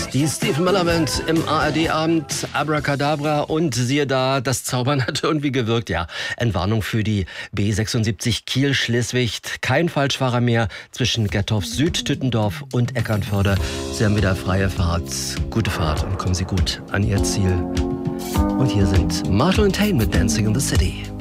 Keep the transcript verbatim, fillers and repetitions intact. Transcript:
Die Stephen Miller Band im A R D-Abend, Abracadabra, und siehe da, das Zaubern hat irgendwie gewirkt, ja. Entwarnung für die B sechsundsiebzig Kiel-Schleswig. Kein Falschfahrer mehr zwischen Gerdorf Süd, Tüttendorf und Eckernförde. Sie haben wieder freie Fahrt. Gute Fahrt und kommen Sie gut an Ihr Ziel. Und hier sind Marshall and Tain mit Dancing in the City.